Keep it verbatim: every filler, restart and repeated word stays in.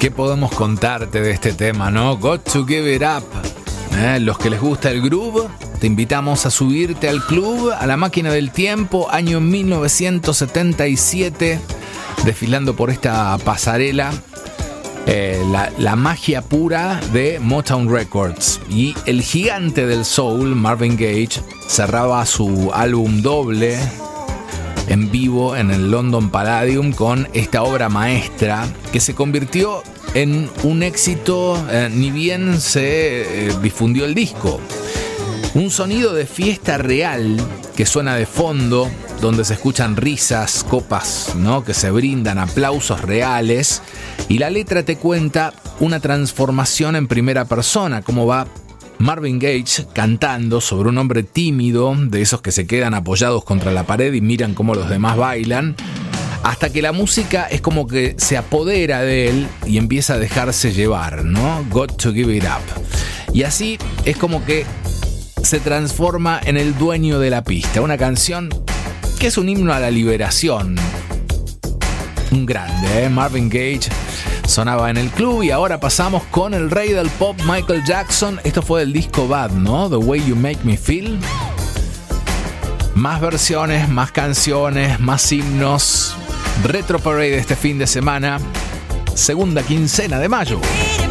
¿Qué podemos contarte de este tema, no? Got to Give It Up. ¿Eh? Los que les gusta el groove, te invitamos a subirte al club, a la máquina del tiempo, año mil novecientos setenta y siete, desfilando por esta pasarela, eh, la, la magia pura de Motown Records. Y el gigante del soul, Marvin Gaye, cerraba su álbum doble en vivo en el London Palladium con esta obra maestra que se convirtió en un éxito, eh, ni bien se eh, difundió el disco. Un sonido de fiesta real que suena de fondo, donde se escuchan risas, copas, ¿no?, que se brindan, aplausos reales, y la letra te cuenta una transformación en primera persona, cómo va Marvin Gaye cantando sobre un hombre tímido, de esos que se quedan apoyados contra la pared y miran cómo los demás bailan, hasta que la música es como que se apodera de él y empieza a dejarse llevar, ¿no? Got to Give It Up. Y así es como que se transforma en el dueño de la pista. Una canción que es un himno a la liberación. Un grande, ¿eh? Marvin Gaye sonaba en el club y ahora pasamos con el rey del pop, Michael Jackson. Esto fue del disco Bad, ¿no? The Way You Make Me Feel. Más versiones, más canciones, más himnos. Retro Parade este fin de semana, segunda quincena de mayo.